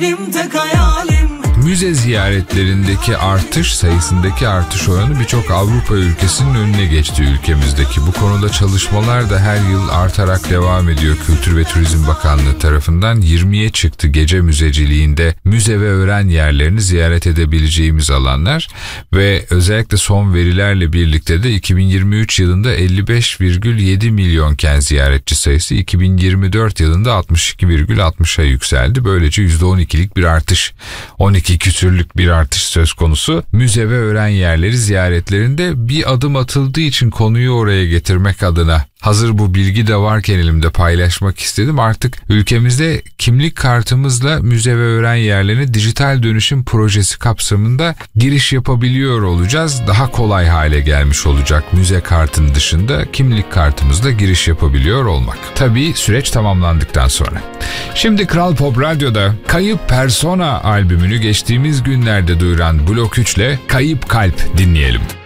tek hayalim. Müze ziyaretlerindeki artış, sayısındaki artış oranı birçok Avrupa ülkesinin önüne geçti ülkemizdeki. Bu konuda çalışmalar da her yıl artarak devam ediyor. Kültür ve Turizm Bakanlığı tarafından 20'ye çıktı gece müzeciliğinde müze ve öğren yerlerini ziyaret edebileceğimiz alanlar ve özellikle son verilerle birlikte de 2023 yılında 55,7 milyonken ziyaretçi sayısı 2024 yılında 62,60'a yükseldi. Böylece %12'lik bir artış, 12 küsürlük bir artış söz konusu. Müze ve öğren yerleri ziyaretlerinde bir adım atıldığı için konuyu oraya getirmek adına hazır bu bilgi de varken elimde paylaşmak istedim. Artık ülkemizde kimlik kartımızla müze ve öğren yerlerine dijital dönüşüm projesi kapsamında giriş yapabiliyor olacağız. Daha kolay hale gelmiş olacak müze kartının dışında kimlik kartımızla giriş yapabiliyor olmak. Tabii süreç tamamlandıktan sonra. Şimdi Kral Pop Radyo'da Kayıp Persona albümünü geçtiğimiz günlerde duyuran Blok 3'le Kayıp Kalp dinleyelim.